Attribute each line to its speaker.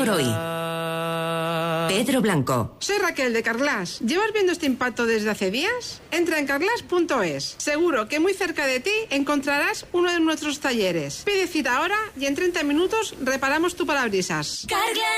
Speaker 1: por hoy. Pedro Blanco.
Speaker 2: Soy Raquel de Carglass. ¿Llevas viendo este impacto desde hace días? Entra en carglass.es. Seguro que muy cerca de ti encontrarás uno de nuestros talleres. Pide cita ahora y en 30 minutos reparamos tu parabrisas.
Speaker 3: Carglass.